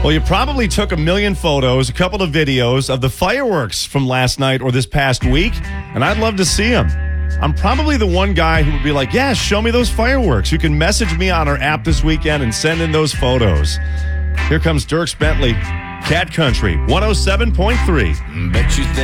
Well, you probably took a million photos, a couple of videos of the fireworks from last night or this past week, and I'd love to see them. I'm probably the one guy who would be like, yeah, show me those fireworks. You can message me on our app this weekend and send in those photos. Here comes Dierks Bentley, Cat Country, 107.3. Bet you think